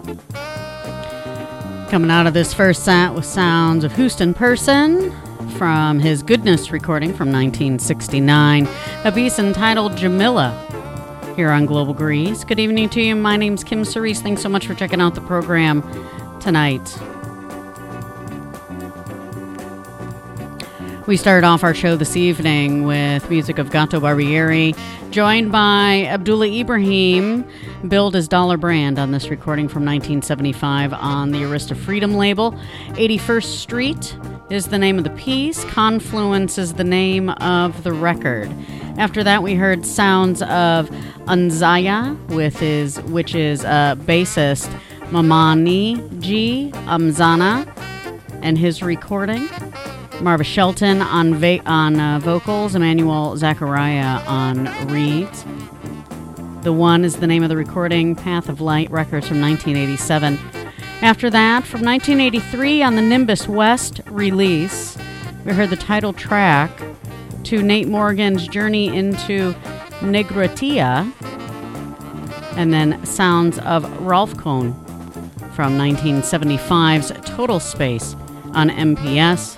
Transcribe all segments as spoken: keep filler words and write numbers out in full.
Coming out of this first set with sounds of Houston Person from his Goodness recording from nineteen sixty-nine, a piece entitled Jamila, here on Global Grease. Good evening to you. My name's Kim Cerise. Thanks so much for checking out the program tonight. We started off our show this evening with music of Gato Barbieri, joined by Abdullah Ibrahim, billed as Dollar Brand on this recording from nineteen seventy-five on the Arista Freedom label. eighty-first Street is the name of the piece. Confluence is the name of the record. After that, we heard sounds of Anzaya, with his, which is uh, bassist Mamani G. Amzana, and his recording. Marva Shelton on va- on uh, vocals, Emmanuel Zachariah on reeds. The One is the name of the recording, Path of Light Records from nineteen eighty-seven. After that, from nineteen eighty-three on the Nimbus West release, we heard the title track to Nate Morgan's Journey into Negratia, and then sounds of Ralph Cohn from nineteen seventy-five's Total Space on M P S.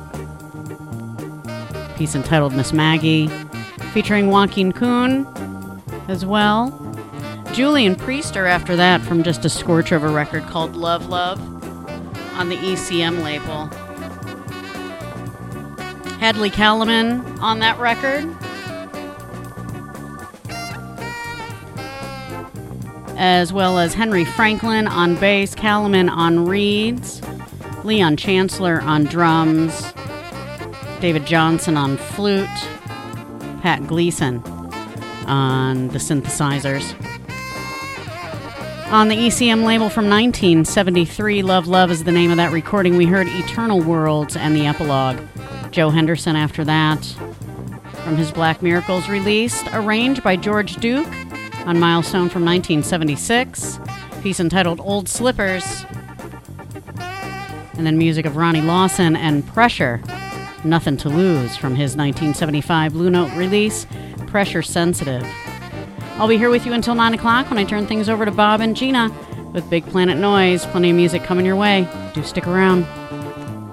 Piece entitled Miss Maggie, featuring Joaquin Kuhn as well. Julian Priester after that from just a scorch of a record called Love Love on the E C M label. Hadley Caliman on that record. As well as Henry Franklin on bass, Caliman on reeds, Leon Chancellor on drums, David Johnson on flute, Pat Gleason on the synthesizers. On the E C M label from nineteen seventy-three, Love Love is the name of that recording. We heard Eternal Worlds and the epilogue. Joe Henderson after that. From his Black Miracles released, arranged by George Duke on Milestone from nineteen seventy-six. Piece entitled Old Slippers. And then music of Ronnie Lawson and Pressure, Nothing to Lose from his nineteen seventy-five Blue Note release, Pressure Sensitive. I'll be here with you until nine o'clock when I turn things over to Bob and Gina with Big Planet Noise. Plenty of music coming your way. Do stick around.